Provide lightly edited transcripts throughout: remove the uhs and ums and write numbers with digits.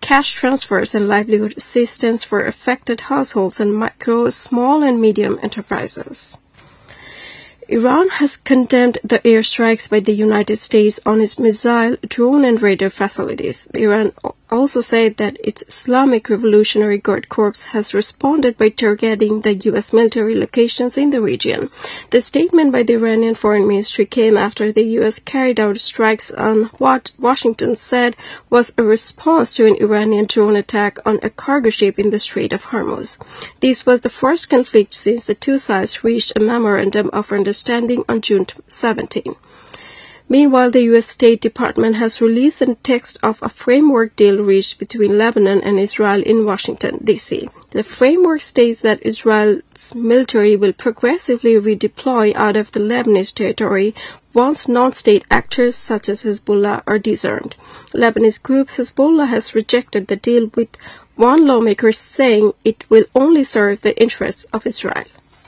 cash transfers and livelihood assistance for affected households and micro, small and medium enterprises. Iran has condemned the airstrikes by the United States on its missile, drone and radar facilities. Iran also said that its Islamic Revolutionary Guard Corps has responded by targeting the U.S. military locations in the region. The statement by the Iranian Foreign Ministry came after the U.S. carried out strikes on what Washington said was a response to an Iranian drone attack on a cargo ship in the Strait of Hormuz. This was the first conflict since the two sides reached a memorandum of understanding on June 17. Meanwhile, the U.S. State Department has released a text of a framework deal reached between Lebanon and Israel in Washington, D.C. The framework states that Israel's military will progressively redeploy out of the Lebanese territory once non-state actors such as Hezbollah are disarmed. Lebanese group Hezbollah has rejected the deal, with one lawmaker saying it will only serve the interests of Israel.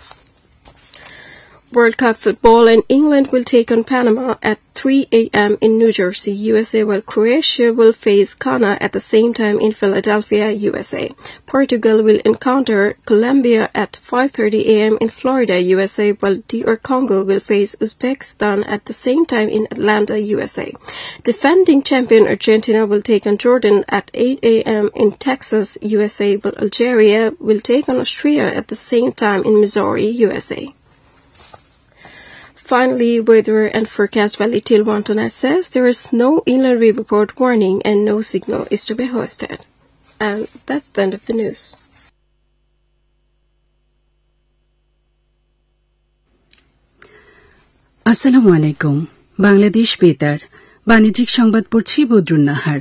World Cup football, and England will take on Panama at 3 a.m. in New Jersey, USA, while Croatia will face Ghana at the same time in Philadelphia, USA. Portugal will encounter Colombia at 5:30 a.m. in Florida, USA, while DR Congo will face Uzbekistan at the same time in Atlanta, USA. Defending champion Argentina will take on Jordan at 8 a.m. in Texas, USA, while Algeria will take on Austria at the same time in Missouri, USA. Finally, weather and forecast by Little Montana says there is no inland river port warning and no signal is to be hoisted. And that's the end of the news. আসসালামু আলাইকুম। বাংলাদেশ বেতার বাণিজ্যিক সংবাদ পড়ছি বদরুন নাহার।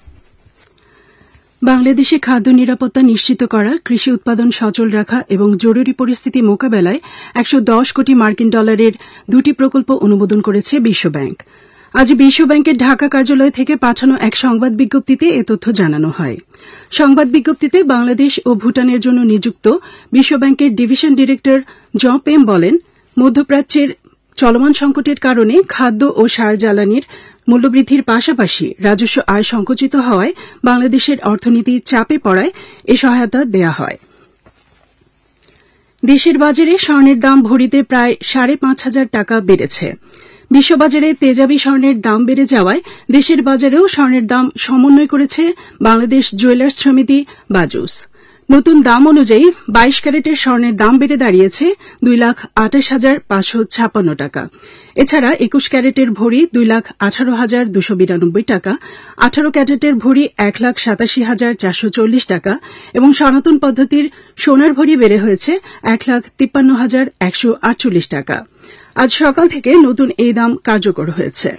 বাংলাদেশে খাদ্য নিরাপত্তা নিশ্চিত করা, কৃষি উৎপাদন সচল রাখা এবং জরুরি পরিস্থিতি মোকাবেলায় ১১০ কোটি মার্কিন ডলারের দুটি প্রকল্প অনুমোদন করেছে বিশ্বব্যাংক। আজ বিশ্বব্যাংকের ঢাকা কার্যালয় থেকে পাঠানো এক সংবাদ বিজ্ঞপ্তিতে এ তথ্য জানানো হয়। সংবাদ বিজ্ঞপ্তিতে বাংলাদেশ ও ভুটানের জন্য নিযুক্ত বিশ্বব্যাংকের ডিভিশন ডিরেক্টর জন পেম বলেন, মধ্যপ্রাচ্যের চলমান সংকটের কারণে খাদ্য ও সার জ্বালানির মূল্যবৃদ্ধির পাশাপাশি রাজস্ব আয় সংকুচিত হওয়ায় বাংলাদেশের অর্থনীতি চাপে পড়ায় এ সহায়তা দেয়া হয়। দেশের বাজারে স্বর্ণের দাম ভরিতে প্রায় ৫,৫০০ টাকা বেড়েছে। বিশ্ববাজারে তেজাবি স্বর্ণের দাম বেড়ে যাওয়ায় দেশের বাজারেও স্বর্ণের দাম সমন্বয় করেছে বাংলাদেশ জুয়েলার্স সমিতি বাজুস। নতুন দাম অনুযায়ী ২২ ক্যারেটের স্বর্ণের দাম বেড়ে দাঁড়িয়েছে ২,২৮,৫৫৬ টাকা। এছাড়া ২১ ক্যারেটের ভরি ২,১৮,২৯২ টাকা, ১৮ ক্যারেটের ভরি ১,৮৭,৪৪০ টাকা এবং সনাতন পদ্ধতির সোনার ভরি বেড়ে হয়েছে ১,৫৩,১৪৮ টাকা। আজ সকাল থেকে নতুন এই দাম কার্যকর হয়েছে।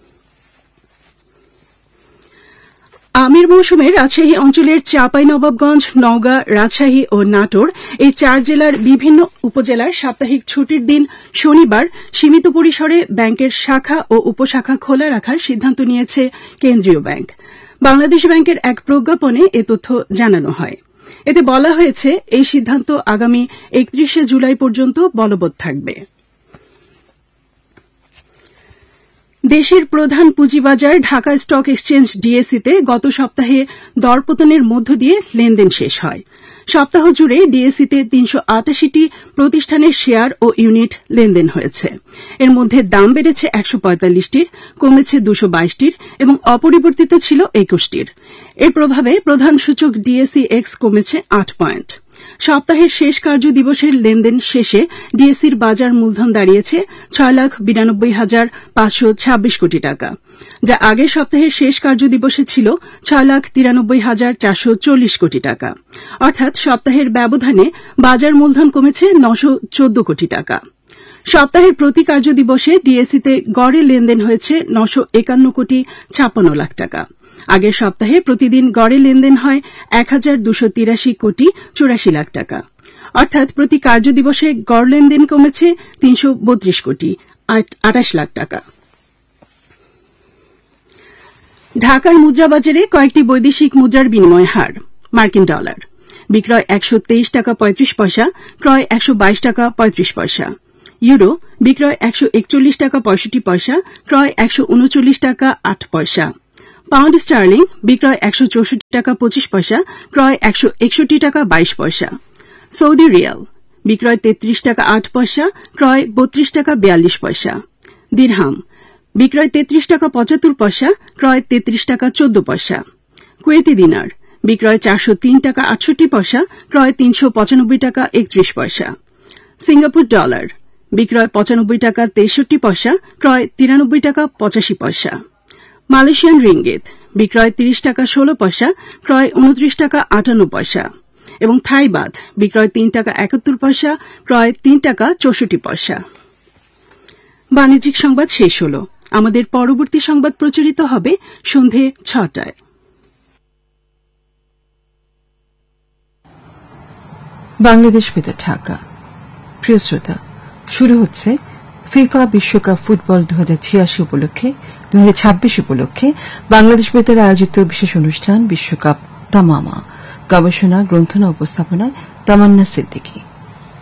আমের মৌসুমে রাজশাহী অঞ্চলের চাঁপাইনবাবগঞ্জ, নওগাঁ, রাজশাহী ও নাটোর এই ৪ জেলার বিভিন্ন উপজেলার সাপ্তাহিক ছুটির দিন শনিবার সীমিত পরিসরে ব্যাংকের শাখা ও উপশাখা খোলা রাখার সিদ্ধান্ত নিয়েছে কেন্দ্রীয় ব্যাংক। বাংলাদেশ ব্যাংকের এক প্রজ্ঞাপনে এ তথ্য জানানো হয়। এতে বলা হয়েছে, এই সিদ্ধান্ত আগামী ৩১ জুলাই পর্যন্ত বলবৎ থাকবে। দেশের প্রধান পুঁজিবাজার ঢাকা স্টক এক্সচেঞ্জ ডিএসইতে গত সপ্তাহে দরপতনের মধ্য দিয়ে লেনদেন শেষ হয়। সপ্তাহ জুড়ে ডিএসইতে ৩৮৮টি প্রতিষ্ঠানের শেয়ার ও ইউনিট লেনদেন হয়েছে। এর মধ্যে দাম বেড়েছে ১৪৫টির, কমেছে ২২২টির এবং অপরিবর্তিত ছিল ২১টির। এর প্রভাবে প্রধান সূচক ডিএসই এক্স কমেছে ৮ পয়েন্ট। সপ্তাহের শেষ কার্য দিবসের লেনদেন শেষে ডিএসইর বাজার মূলধন দাঁড়িয়েছে ৬,৯২,৫২৬ কোটি টাকা, যা আগের সপ্তাহের শেষ কার্য দিবসে ছিল ৬,৯৩,৪৪০ কোটি টাকা। অর্থাৎ সপ্তাহের ব্যবধানে বাজার মূলধন কমেছে ৯১৪ কোটি টাকা। সপ্তাহের প্রতি কার্য দিবসে ডিএসইতে গড়ে লেনদেন হয়েছে ৯৫১ কোটি ৫৬ লাখ টাকা। আগের সপ্তাহে প্রতিদিন গড়ে লেনদেন হয় ১,২৮৩ কোটি ৮৪ লাখ টাকা। অর্থাৎ প্রতি কার্য দিবসে গড় লেনদেন কমেছে ৩৩২ কোটি ২৮ লাখ টাকা। ঢাকার মুদ্রাবাজারে কয়েকটি বৈদেশিক মুদ্রার বিনিময় হার। মার্কিন ডলার বিক্রয় ১২৩ টাকা ৩৫ পয়সা, ক্রয় ১২২ টাকা ৩৫ পয়সা। ইউরো বিক্রয় ১৪১ টাকা ৬৫ পয়সা, ক্রয় ১৩৯ টাকা ৮ পয়সা। পাউন্ড স্টার্লিং বিক্রয় 164 টাকা 25 পয়সা, ক্রয় 161 টাকা 22 পয়সা। সৌদি রিয়াল বিক্রয় 33 টাকা 8 পয়সা, ক্রয় 32 টাকা 42 পয়সা। দিরহাম বিক্রয় 33 টাকা 75 পয়সা, ক্রয় 33 টাকা 14 পয়সা। কুয়েতি দিনার বিক্রয় 403 টাকা 68 পয়সা, ক্রয় 395 টাকা 31 পয়সা। সিঙ্গাপুর ডলার বিক্রয় 95 টাকা 63 পয়সা, ক্রয় 93 টাকা 85 পয়সা। মালয়েশিয়ান রিঙ্গিত বিক্রয় 30 টাকা 16 পয়সা, ক্রয় 29 টাকা 58 পয়সা এবং থাই বাথ বিক্রয় 3 টাকা 71 পয়সা, ক্রয় 3 টাকা 64 পয়সা। বাণিজ্যিক সংবাদ শেষ হল। আমাদের পরবর্তী সংবাদ প্রচারিত হবে সন্ধে 6টায়। বাংলাদেশ বেতার ঢাকা। প্রিয় শ্রোতা, শুরু হচ্ছে ফিফা বিশ্বকাপ ফুটবল 2086 উপলক্ষে 2026 উপলক্ষে বাংলাদেশ বেতার আয়োজিত বিশেষ অনুষ্ঠান বিশ্বকাপ তামামা। গবেষণা, গ্রন্থনা, উপস্থাপনায় তামান্না সিদ্দিকী।